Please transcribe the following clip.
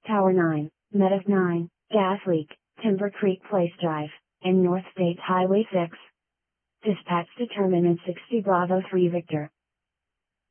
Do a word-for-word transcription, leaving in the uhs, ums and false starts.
Tower nine, Medic nine, gas leak, Timber Creek Place Drive, and North States Highway six. Dispatch determinant sixty Bravo three Victor.